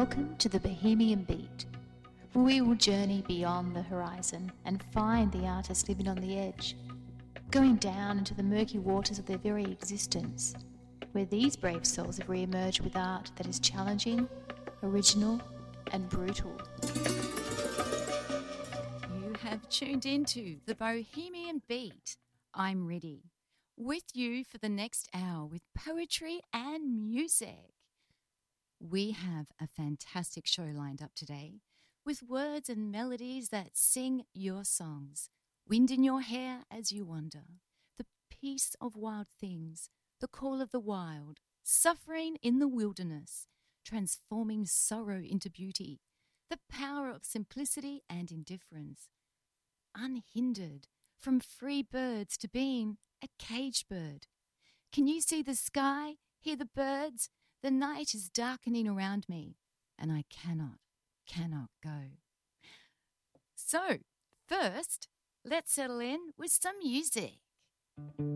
Welcome to the Bohemian Beat, where we will journey beyond the horizon and find the artists living on the edge, going down into the murky waters of their very existence, where these brave souls have re-emerged with art that is challenging, original and brutal. You have tuned into the Bohemian Beat. I'm Riddy, with you for the next hour with poetry and music. We have a fantastic show lined up today with words and melodies that sing your songs. Wind in your hair as you wander, the peace of wild things, the call of the wild, suffering in the wilderness, transforming sorrow into beauty, the power of simplicity and indifference, unhindered from free birds to being a caged bird. Can you see the sky, hear the birds? The night is darkening around me, and I cannot go. So, first, let's settle in with some music.